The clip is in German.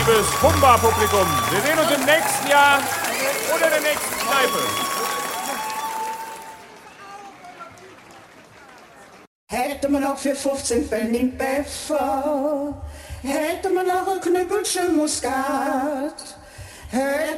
liebes Humba-Publikum. Wir sehen uns im nächsten Jahr oder der nächsten Kneipe. Hätte man auch für 15 Pfennig Pfeffer, hätte man auch ein Knüppelchen Muskat, hätte